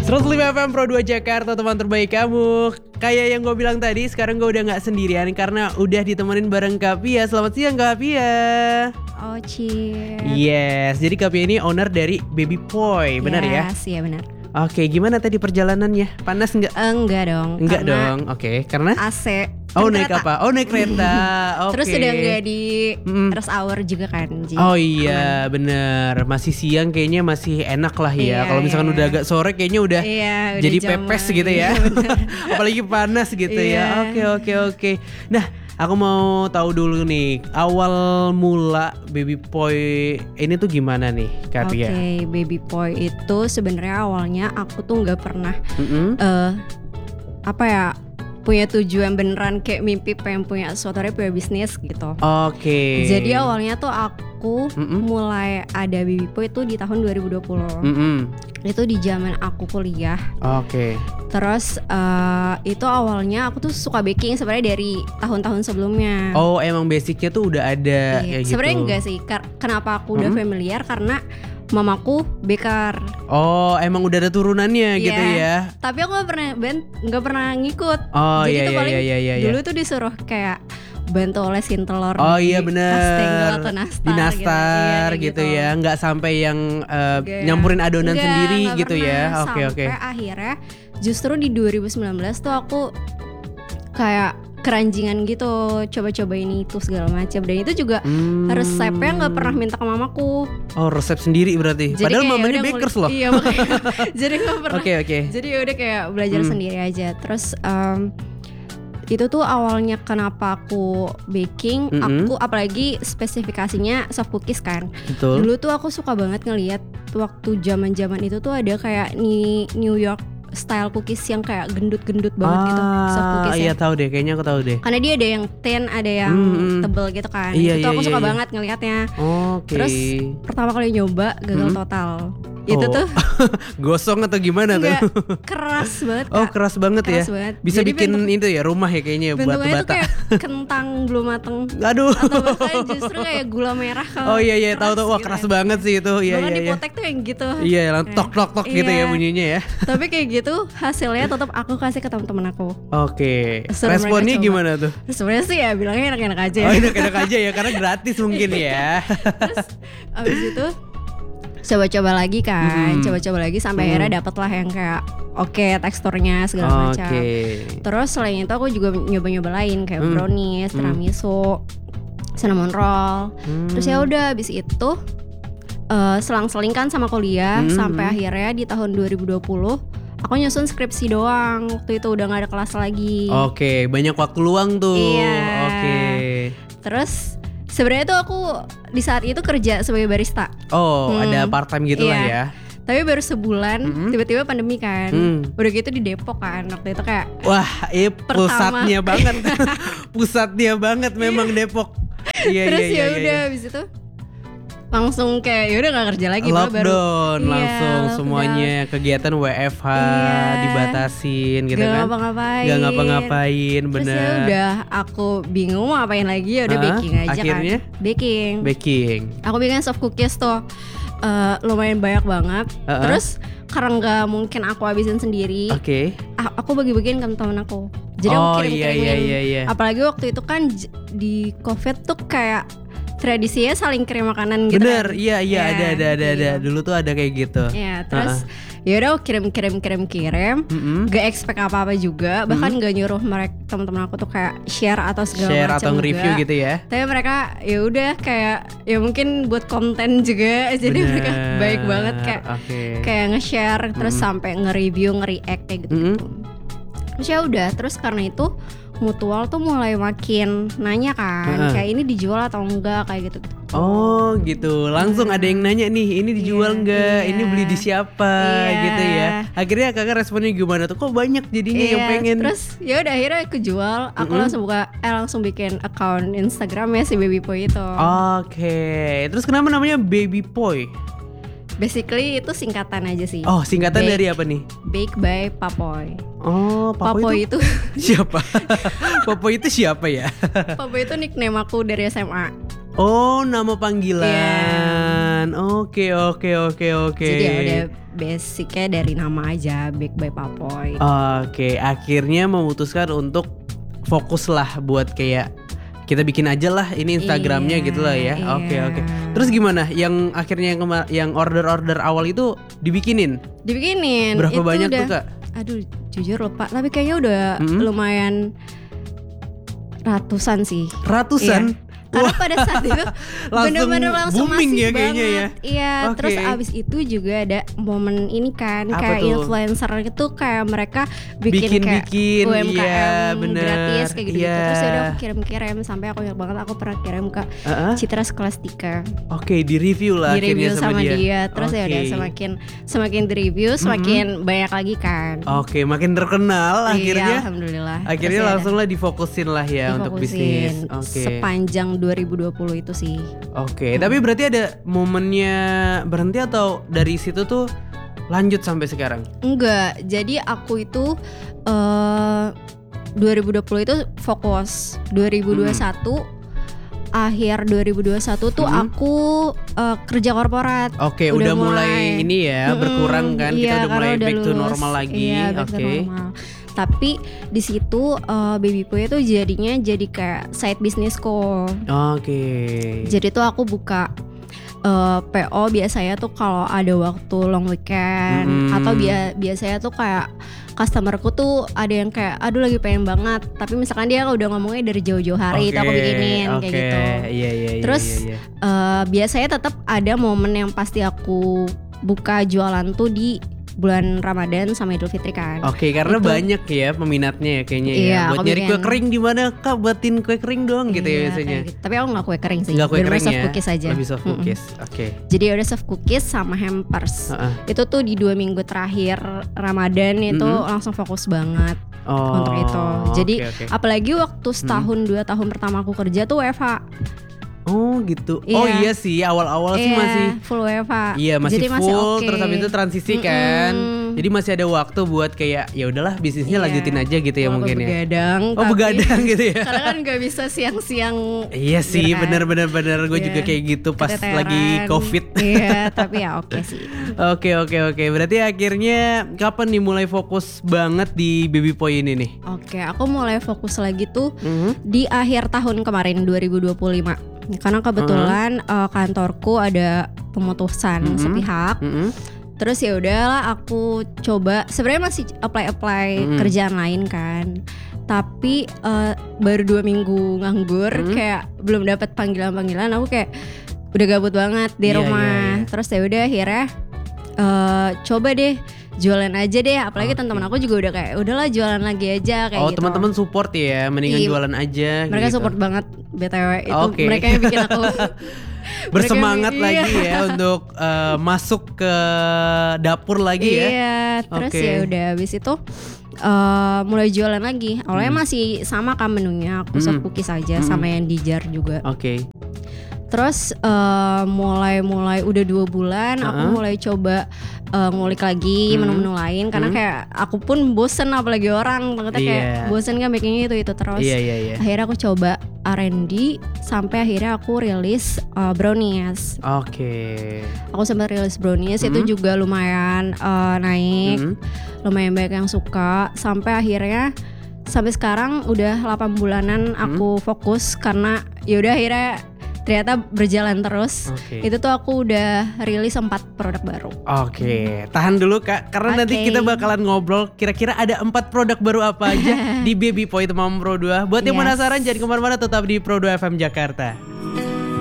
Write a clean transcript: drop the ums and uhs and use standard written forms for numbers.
105 FM Pro 2 Jakarta, teman terbaik kamu. Kayak yang gue bilang tadi, sekarang gue udah gak sendirian karena udah ditemenin bareng Kak Pia. Selamat siang Kak Pia. Oh cheers. Yes, jadi Kak Pia ini owner dari Baby Poi, benar ya? Yes, iya benar. Oke, gimana tadi perjalanannya? Panas nggak? Enggak dong. Enggak dong, oke. Karena? AC. Oh naik apa? Oh naik kereta. Oke. Terus udah nggak di rush hour juga kan? Jadi oh iya bener. Masih siang kayaknya masih enak lah ya. Iya, kalau misalkan udah agak sore kayaknya udah jadi pepes gitu ya. Apalagi panas gitu ya. Oke. Nah aku mau tahu dulu nih, awal mula Baby Poi ini tuh gimana nih Kak Pia? Oke, Baby Poi itu sebenarnya awalnya aku tuh nggak pernah punya tujuan beneran kayak mimpi pengen punya suatu hari punya bisnis gitu. Oke. Jadi awalnya tuh aku mulai ada Baby Poi itu di tahun 2020. Itu di zaman aku kuliah. Oke. Terus itu awalnya aku tuh suka baking sebenarnya dari tahun-tahun sebelumnya. Oh emang basicnya tuh udah ada kayak gitu. Sebenarnya enggak sih. Kenapa aku udah familiar karena mamaku baker. Oh emang udah ada turunannya gitu ya. Tapi aku nggak pernah ngikut. Oh jadi iya, tuh paling iya. dulu tuh disuruh kayak bantu olesin telur. Oh iya benar. Atau nastar, di nastar gitu ya. Nggak sampai yang nyampurin adonan sendiri gitu ya. Oke. Sampai akhirnya justru di 2019 tuh aku kayak keranjingan gitu, coba-coba ini itu segala macam. Dan itu juga resepnya nggak pernah minta ke mamaku. Oh resep sendiri berarti. Jadi padahal mamanya bakers loh. Iya makanya. Jadi nggak pernah. Oke. Jadi udah kayak belajar sendiri aja. Terus itu tuh awalnya kenapa aku baking, aku apalagi spesifikasinya soft cookies kan. Betul. Dulu tuh aku suka banget ngelihat waktu zaman-zaman itu tuh ada kayak New York style cookies yang kayak gendut-gendut banget gitu, soft cookies. Iya tahu deh, kayaknya aku tahu deh. Karena dia ada yang thin, ada yang tebel gitu kan. Iya, itu aku suka iya. banget ngelihatnya. Oke. Terus pertama kali nyoba gagal total. Itu tuh gosong atau gimana tuh? Keras banget Kak. Oh keras banget ya. Banget. Bisa jadi bikin itu ya rumah ya kayaknya buat bentuknya bata. tuh kayak kentang belum mateng. Aduh. Atau bahkan justru kayak gula merah kalau. Oh iya tahu wah gitu keras banget sih itu. Iya bahkan di potek tuh yang gitu. Iya tok gitu ya bunyinya ya. Tapi kayak gitu hasilnya tetap aku kasih ke teman-teman aku. Oke. Responnya gimana tuh? Sebenarnya sih ya bilangnya enak-enak aja. Oh enak-enak aja ya karena gratis mungkin ya. Terus abis itu coba-coba lagi kan, coba-coba lagi sampai akhirnya dapet lah yang kayak oke, teksturnya segala macam. Terus selain itu aku juga nyoba-nyoba lain kayak brownies, tiramisu, cinnamon roll. Terus ya udah abis itu selang-seling kan sama kuliah sampai akhirnya di tahun 2020 aku nyusun skripsi doang. Waktu itu udah gak ada kelas lagi. Oke, banyak waktu luang tuh. Iya. Oke. Terus sebenarnya tuh aku di saat itu kerja sebagai barista. Oh, ada part time gitu lah ya. Tapi baru sebulan tiba-tiba pandemi kan. Udah gitu di Depok kan. Waktu itu kayak wah, pusatnya banget. Pusatnya banget memang Depok. Iya. Terus ya udah habis itu langsung kayak yaudah gak kerja lagi. Lockdown baru, langsung lockdown. Semuanya kegiatan WFH dibatasin gitu gak kan. Gak ngapa-ngapain bener. Terus ya udah aku bingung mau ngapain lagi, ya udah baking aja. Akhirnya, kan. Baking. Aku bikin soft cookies tuh lumayan banyak banget. Terus karena gak mungkin aku habisin sendiri. Aku bagi-bagiin ke temen aku. Jadi aku kirim-kirimin. Iya. Apalagi waktu itu kan di COVID tuh kayak tradisinya saling kirim makanan gitu. Bener, kan? iya ada. Dulu tuh ada kayak gitu. Ya, terus yaudah aku kirim. Gak expect apa-apa juga. Bahkan gak nyuruh mereka teman-teman aku tuh kayak share atau segala macam. Share atau nge-review gitu ya. Tapi mereka ya udah kayak ya mungkin buat konten juga. Jadi mereka baik banget kayak nge-share terus sampai nge-review, nge-react kayak gitu. Terus ya udah, terus karena itu mutual tuh mulai makin nanya kan, kayak ini dijual atau enggak kayak gitu. Oh gitu, langsung ada yang nanya nih, ini dijual enggak, ini beli di siapa gitu ya. Akhirnya kakak responnya gimana tuh, kok banyak jadinya yang pengen. Terus ya udah akhirnya kejual, aku langsung bikin account Instagramnya si Baby Poi itu. Oke, terus kenapa namanya Baby Poi? Basically itu singkatan aja sih. Oh, singkatan dari apa nih? Bake by Papoy. Oh, Papoy itu siapa? Papoy itu siapa ya? Papoy itu nickname aku dari SMA. Oh, nama panggilan. Yeah. teman. Oke. Jadi ya udah basicnya dari nama aja, Bake by Papoy. Oke, akhirnya memutuskan untuk fokus lah buat kayak kita bikin aja lah ini Instagramnya gitu lah ya. Oke. Terus gimana? Yang akhirnya yang order awal itu dibikinin? Berapa itu banyak tuh Kak? Aduh, jujur lupa. Tapi kayaknya udah lumayan ratusan sih. Ratusan? Iya. Karena pada saat itu bener-bener langsung booming masif ya kayaknya banget. ya. Iya, terus abis itu juga ada momen ini kan. Apa kayak tuh? Influencer itu kayak mereka bikin kayak UMKM gratis kayak gitu. Terus udah aku kirim sampai aku ingat banget aku pernah kirim ke Citra Scholastica. Oke, di review lah akhirnya sama dia. Terus ya udah semakin di review semakin banyak lagi kan. Oke, makin terkenal akhirnya. Iya, alhamdulillah. Akhirnya langsung lah difokusin lah ya untuk bisnis. Sepanjang 2020 itu sih. Oke, tapi berarti ada momennya berhenti atau dari situ tuh lanjut sampai sekarang? Enggak, jadi aku itu 2020 itu fokus. 2021 akhir 2021 tuh aku kerja korporat. Oke, udah mulai ini ya berkurang kan, kita udah mulai back to normal lagi. Iya, back to normal. Tapi di situ Baby Poy itu jadinya jadi kayak side bisnisku. Oke. Jadi tuh aku buka PO biasanya tuh kalau ada waktu long weekend atau biasanya tuh kayak customerku tuh ada yang kayak aduh lagi pengen banget, tapi misalkan dia udah ngomongnya dari jauh-jauh hari itu aku bikinin kayak gitu. Iya. Terus biasanya tetap ada momen yang pasti aku buka jualan tuh di bulan Ramadan sama Idul Fitri kan. Oke, karena banyak ya peminatnya ya kayaknya ya. Buat nyari kue kering di mana Kak, buatin kue kering doang gitu ya biasanya. Gitu. Tapi aku nggak kue kering sih. Nggak kue kering soft ya. Cookies aja. Lebih soft cookies. Oke. Jadi udah soft cookies sama hampers. Itu tuh di 2 minggu terakhir Ramadan itu langsung fokus banget untuk itu. Jadi apalagi waktu setahun 2 tahun pertama aku kerja tuh WFH. Oh gitu. Oh iya sih, awal-awal sih masih full WFH. Iya, masih jadi full terus habis itu transisi kan. Jadi masih ada waktu buat kayak ya udahlah bisnisnya lanjutin aja gitu ya mungkin ya. Begadang gitu ya. Karena kan nggak bisa siang-siang. Iya sih, bener. Gue juga kayak gitu pas lagi COVID. Iya, tapi ya oke sih. Oke. Berarti akhirnya kapan nih mulai fokus banget di Baby Poy ini nih? Oke, aku mulai fokus lagi tuh di akhir tahun kemarin 2025. Karena kebetulan kantorku ada pemutusan sepihak. Terus ya udahlah aku coba. Sebenarnya masih apply kerjaan lain kan. Tapi baru 2 minggu nganggur, kayak belum dapat panggilan. Aku kayak udah gabut banget di rumah. Terus ya udah akhirnya coba deh jualan aja deh, apalagi teman-teman aku juga udah kayak udahlah jualan lagi aja kayak gitu. Oh, teman-teman support ya, mendingan jualan aja. Mereka support banget BTW itu. Mereka yang bikin aku bersemangat lagi ya untuk masuk ke dapur lagi ya. Iya, terus ya udah habis itu mulai jualan lagi. Awalnya masih sama kan menunya, aku soft cookies aja sama yang di jar juga. Terus mulai udah 2 bulan aku mulai coba ngulik lagi menu-menu lain karena kayak aku pun bosen apalagi orang takutnya kayak bosen kan bakingnya itu terus. Akhirnya aku coba R&D sampai akhirnya aku rilis brownies. Aku sempat rilis brownies itu juga lumayan naik, lumayan banyak yang suka sampai akhirnya sampai sekarang udah 8 bulanan aku fokus karena yaudah akhirnya ternyata berjalan terus. Itu tuh aku udah rilis 4 produk baru. Tahan dulu Kak, karena nanti kita bakalan ngobrol kira-kira ada 4 produk baru apa aja di Baby Poy Teman Pro 2. Buat yang penasaran jangan kemana-mana, tetap di Pro 2 FM Jakarta.